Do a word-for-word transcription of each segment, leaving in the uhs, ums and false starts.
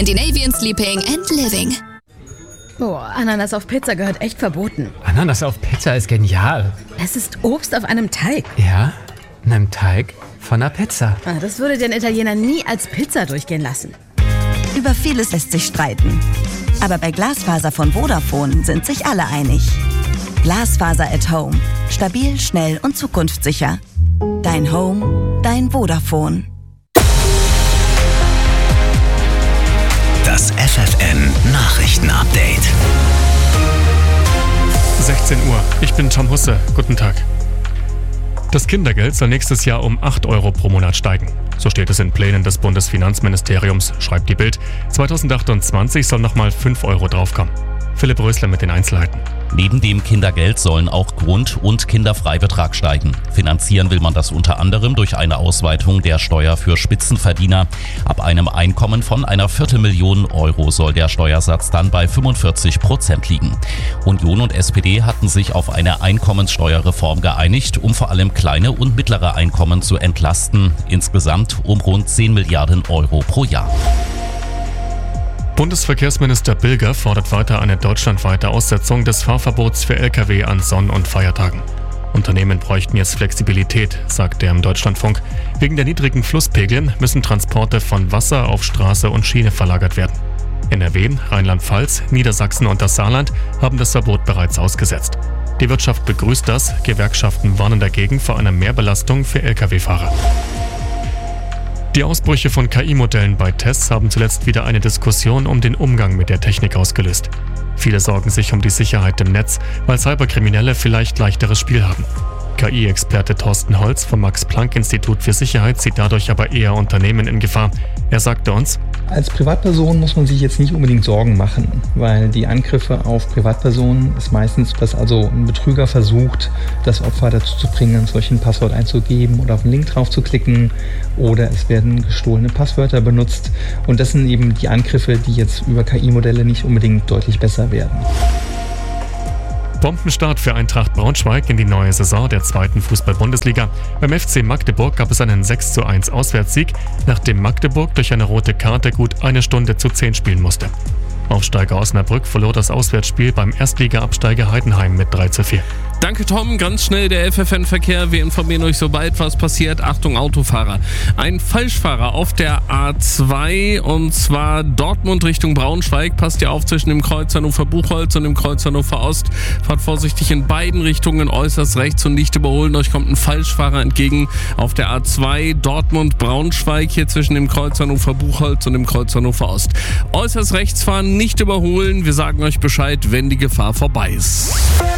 Scandinavian Sleeping and Living. Boah, Ananas auf Pizza gehört echt verboten. Ananas auf Pizza ist genial. Es ist Obst auf einem Teig. Ja, einem Teig von einer Pizza. Ah, das würde den Italiener nie als Pizza durchgehen lassen. Über vieles lässt sich streiten. Aber bei Glasfaser von Vodafone sind sich alle einig. Glasfaser at Home. Stabil, schnell und zukunftssicher. Dein Home, dein Vodafone. Das F F N-Nachrichten-Update. sechzehn Uhr. Ich bin Tom Husse. Guten Tag. Das Kindergeld soll nächstes Jahr um acht Euro pro Monat steigen. So steht es in Plänen des Bundesfinanzministeriums, schreibt die Bild. zweitausendachtundzwanzig soll nochmal fünf Euro draufkommen. Philipp Rösler mit den Einzelheiten. Neben dem Kindergeld sollen auch Grund- und Kinderfreibetrag steigen. Finanzieren will man das unter anderem durch eine Ausweitung der Steuer für Spitzenverdiener. Ab einem Einkommen von einer Viertelmillion Euro soll der Steuersatz dann bei fünfundvierzig Prozent liegen. Union und S P D hatten sich auf eine Einkommenssteuerreform geeinigt, um vor allem kleine und mittlere Einkommen zu entlasten. Insgesamt um rund zehn Milliarden Euro pro Jahr. Bundesverkehrsminister Bilger fordert weiter eine deutschlandweite Aussetzung des Fahrverbots für L K W an Sonn- und Feiertagen. Unternehmen bräuchten jetzt Flexibilität, sagt er im Deutschlandfunk. Wegen der niedrigen Flusspegel müssen Transporte von Wasser auf Straße und Schiene verlagert werden. N R W, Rheinland-Pfalz, Niedersachsen und das Saarland haben das Verbot bereits ausgesetzt. Die Wirtschaft begrüßt das, Gewerkschaften warnen dagegen vor einer Mehrbelastung für L K W-Fahrer. Die Ausbrüche von K I-Modellen bei Tests haben zuletzt wieder eine Diskussion um den Umgang mit der Technik ausgelöst. Viele sorgen sich um die Sicherheit im Netz, weil Cyberkriminelle vielleicht leichteres Spiel haben. K I-Experte Thorsten Holz vom Max-Planck-Institut für Sicherheit sieht dadurch aber eher Unternehmen in Gefahr. Er sagte uns: Als Privatperson muss man sich jetzt nicht unbedingt Sorgen machen, weil die Angriffe auf Privatpersonen ist meistens, dass also ein Betrüger versucht, das Opfer dazu zu bringen, solch ein Passwort einzugeben oder auf einen Link drauf zu klicken, oder es werden gestohlene Passwörter benutzt, und das sind eben die Angriffe, die jetzt über K I-Modelle nicht unbedingt deutlich besser werden. Bombenstart für Eintracht Braunschweig in die neue Saison der zweiten Fußball-Bundesliga. Beim F C Magdeburg gab es einen sechs zu eins Auswärtssieg, nachdem Magdeburg durch eine rote Karte gut eine Stunde zu zehn spielen musste. Aufsteiger Osnabrück verlor das Auswärtsspiel beim Erstliga-Absteiger Heidenheim mit drei zu vier. Danke Tom, ganz schnell der F F N-Verkehr. Wir informieren euch, sobald was passiert. Achtung Autofahrer. Ein Falschfahrer auf der A zwei, und zwar Dortmund Richtung Braunschweig. Passt ihr auf zwischen dem Kreuz Hannover-Buchholz und dem Kreuz Hannover Ost. Fahrt vorsichtig in beiden Richtungen, äußerst rechts und nicht überholen. Euch kommt ein Falschfahrer entgegen auf der A zwei Dortmund-Braunschweig, hier zwischen dem Kreuz Hannover-Buchholz und dem Kreuz Hannover Ost. Äußerst rechts fahren, nicht überholen. Wir sagen euch Bescheid, wenn die Gefahr vorbei ist.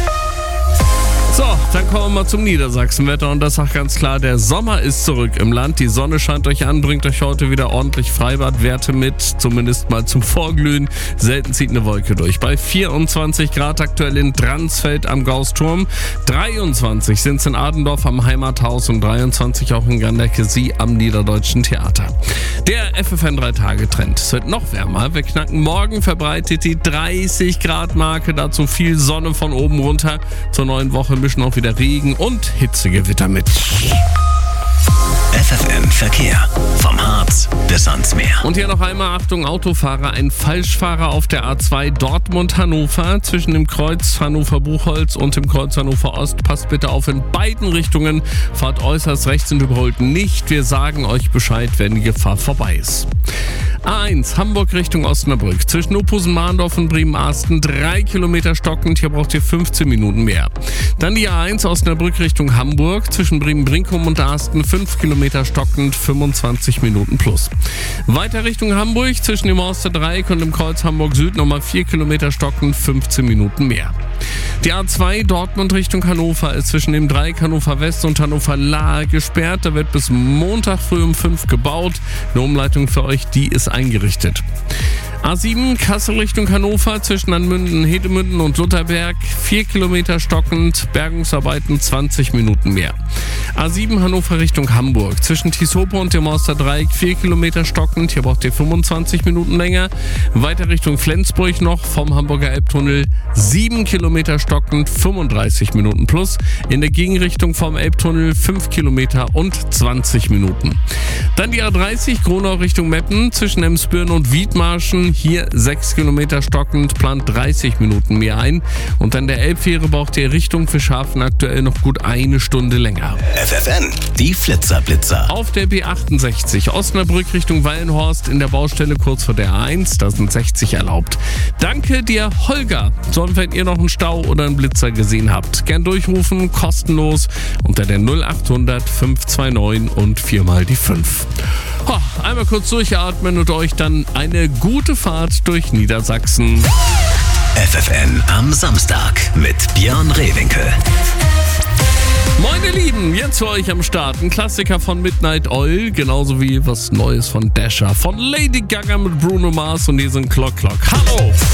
So, dann kommen wir mal zum Niedersachsenwetter, und das sagt ganz klar, der Sommer ist zurück im Land. Die Sonne scheint euch an, bringt euch heute wieder ordentlich Freibadwerte mit, zumindest mal zum Vorglühen. Selten zieht eine Wolke durch. Bei vierundzwanzig Grad aktuell in Dransfeld am Gausturm, dreiundzwanzig sind es in Adendorf am Heimathaus und dreiundzwanzig auch in Ganderkesee am Niederdeutschen Theater. Der F F N drei Tage Trend. Es wird noch wärmer. Wir knacken morgen verbreitet die dreißig Grad Marke. Dazu viel Sonne von oben runter. Zur neuen Woche mischen auch wieder Regen und Hitzegewitter mit. F F N Verkehr. Vom Harz bis ans Meer. Und hier noch einmal, Achtung Autofahrer, ein Falschfahrer auf der A zwei Dortmund-Hannover zwischen dem Kreuz Hannover-Buchholz und dem Kreuz Hannover-Ost. Passt bitte auf in beiden Richtungen, fahrt äußerst rechts und überholt nicht. Wir sagen euch Bescheid, wenn die Gefahr vorbei ist. A eins Hamburg Richtung Osnabrück. Zwischen Uphusen-Mahndorf und Bremen-Arsten drei Kilometer stockend. Hier braucht ihr fünfzehn Minuten mehr. Dann die A eins Osnabrück Richtung Hamburg. Zwischen Bremen-Brinkum und Arsten fünf Kilometer stockend, fünfundzwanzig Minuten plus. Weiter Richtung Hamburg. Zwischen dem Horster-Dreieck und dem Kreuz Hamburg Süd nochmal vier Kilometer stockend, fünfzehn Minuten mehr. Die A zwei Dortmund Richtung Hannover ist zwischen dem Dreieck Hannover West und Hannover Lahr gesperrt. Da wird bis Montag früh um fünf gebaut. Eine Umleitung für euch, die ist eingerichtet. A sieben Kassel Richtung Hannover zwischen Anmünden, Hedemünden und Lutherberg vier Kilometer stockend, Bergungsarbeiten zwanzig Minuten mehr. A sieben Hannover Richtung Hamburg zwischen Tieshope und dem Mauster-Dreieck vier Kilometer stockend, hier braucht ihr fünfundzwanzig Minuten länger. Weiter Richtung Flensburg noch vom Hamburger Elbtunnel sieben Kilometer stockend, fünfunddreißig Minuten plus. In der Gegenrichtung vom Elbtunnel fünf Kilometer und zwanzig Minuten. Dann die A dreißig Gronau Richtung Meppen zwischen Emsbüren und Wiedmarschen, hier sechs Kilometer stockend, plant dreißig Minuten mehr ein. Und dann der Elbfähre braucht ihr Richtung Fischhafen aktuell noch gut eine Stunde länger. F F N, die Flitzer-Blitzer. Auf der B achtundsechzig Osnabrück Richtung Wallenhorst in der Baustelle kurz vor der A eins, da sind sechzig erlaubt. Danke dir, Holger. So, und wenn ihr noch einen Stau oder einen Blitzer gesehen habt, gern durchrufen, kostenlos unter der null achthundert fünf zwei neun und viermal die fünf. Oh, einmal kurz durchatmen und euch dann eine gute Fahrt durch Niedersachsen. F F N am Samstag mit Björn Rehwinkel. Moin ihr Lieben, jetzt für euch am Start ein Klassiker von Midnight Oil, genauso wie was Neues von Dasher, von Lady Gaga mit Bruno Mars und hier sind Clock Clock. Hallo!